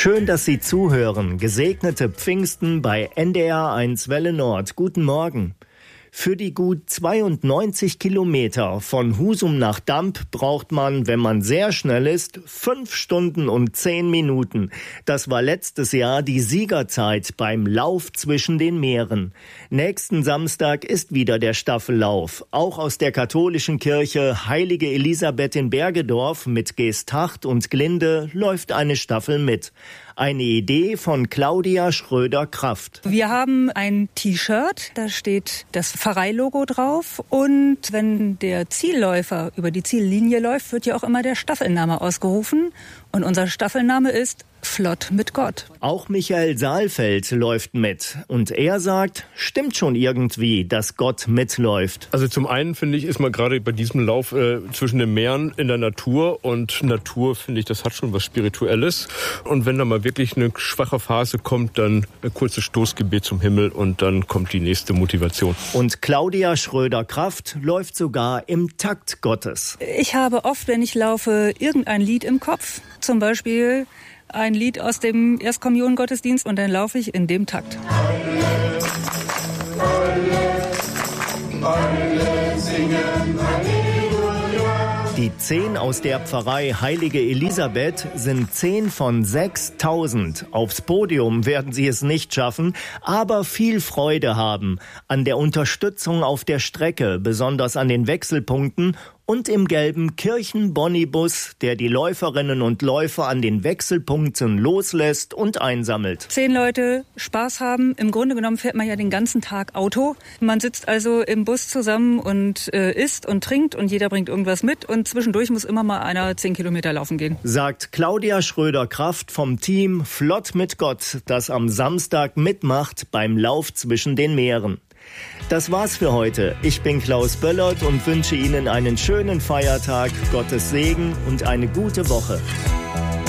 Schön, dass Sie zuhören. Gesegnete Pfingsten bei NDR 1 Welle Nord. Guten Morgen. Für die gut 92 Kilometer von Husum nach Damp braucht man, wenn man sehr schnell ist, 5 Stunden und 10 Minuten. Das war letztes Jahr die Siegerzeit beim Lauf zwischen den Meeren. Nächsten Samstag ist wieder der Staffellauf. Auch aus der katholischen Kirche Heilige Elisabeth in Bergedorf mit Geesthacht und Glinde läuft eine Staffel mit. Eine Idee von Claudia Schröder-Kraft. Wir haben ein T-Shirt, da steht das Pfarreilogo drauf. Und wenn der Zielläufer über die Ziellinie läuft, wird ja auch immer der Staffelname ausgerufen. Und unser Staffelname ist Flott mit Gott. Auch Michael Saalfeld läuft mit. Und er sagt, stimmt schon irgendwie, dass Gott mitläuft. Also zum einen, finde ich, ist man gerade bei diesem Lauf zwischen den Meeren in der Natur. Und Natur, finde ich, das hat schon was Spirituelles. Und wenn da mal wirklich eine schwache Phase kommt, dann ein kurzes Stoßgebet zum Himmel und dann kommt die nächste Motivation. Und Claudia Schröder-Kraft läuft sogar im Takt Gottes. Ich habe oft, wenn ich laufe, irgendein Lied im Kopf. Zum Beispiel ein Lied aus dem Erstkommuniongottesdienst und dann laufe ich in dem Takt. Alle singen Halleluja. Die 10 aus der Pfarrei Heilige Elisabeth sind 10 von 6.000. Aufs Podium werden sie es nicht schaffen, aber viel Freude haben an der Unterstützung auf der Strecke, besonders an den Wechselpunkten und im gelben Kirchen-Bonnibus, der die Läuferinnen und Läufer an den Wechselpunkten loslässt und einsammelt. 10 Leute Spaß haben. Im Grunde genommen fährt man ja den ganzen Tag Auto. Man sitzt also im Bus zusammen und isst und trinkt und jeder bringt irgendwas mit und zwischendurch muss immer mal einer 10 Kilometer laufen gehen. Sagt Claudia Schröder-Kraft vom Team Flott mit Gott, das am Samstag mitmacht beim Lauf zwischen den Meeren. Das war's für heute. Ich bin Klaus Böllert und wünsche Ihnen einen schönen Feiertag, Gottes Segen und eine gute Woche.